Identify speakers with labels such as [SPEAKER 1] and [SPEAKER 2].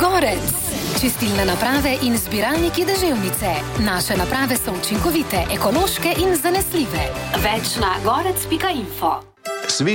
[SPEAKER 1] Gorec. Čistilne naprave in zbiralniki deževnice. Naše naprave so učinkovite, ekološke in zanesljive. Več na gorec.info.